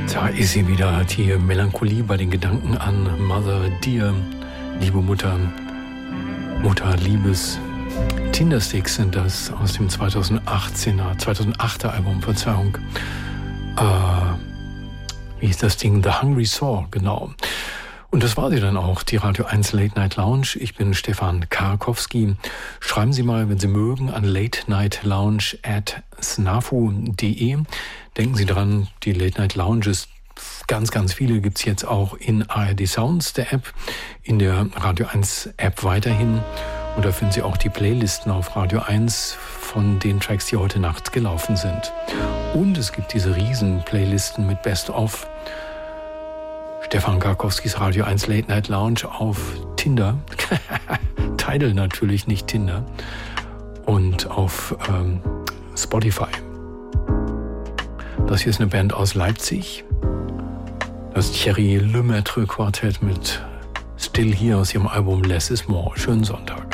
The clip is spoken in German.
Da ist sie wieder, die Melancholie bei den Gedanken an Mother Dear, liebe Mutter, Liebes. Tindersticks sind das aus dem 2008er Album, Verzeihung. Wie hieß das Ding? The Hungry Soul, genau. Und das war sie dann auch, die Radio 1 Late Night Lounge. Ich bin Stefan Karkowski. Schreiben Sie mal, wenn Sie mögen, an latenightlounge@snafu.de. Denken Sie dran, die Late Night Lounges, ganz, ganz viele gibt's jetzt auch in ARD Sounds, der App, in der Radio 1 App weiterhin. Und da finden Sie auch die Playlisten auf Radio 1 von den Tracks, die heute Nacht gelaufen sind. Und es gibt diese riesen Playlisten mit Best of. Stefan Karkowskis Radio 1 Late Night Lounge auf Tinder. Tidal natürlich, nicht Tinder. Und auf Spotify. Das hier ist eine Band aus Leipzig. Das Thierry Lemaitre Quartett mit Still Here aus ihrem Album Less is More. Schönen Sonntag.